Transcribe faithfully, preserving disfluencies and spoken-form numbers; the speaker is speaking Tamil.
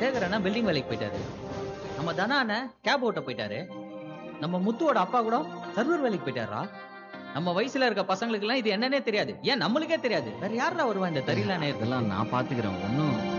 சேகர் அண்ணா பில்டிங் வேலைக்கு போயிட்டாரு. நம்ம தனா அண்ணன் கேப் ஓட்ட போயிட்டாரு. நம்ம முத்துவோட அப்பா கூட சர்வர் வேலைக்கு போயிட்டாரா? நம்ம வயசுல இருக்க பசங்களுக்கு எல்லாம் இது என்னன்னே தெரியாது. ஏன் நம்மளுக்கே தெரியாது. வேற யாரா வருவா இந்த தெரியலானே? இதெல்லாம் நான் பாத்துக்கிறேன். ஒன்னும்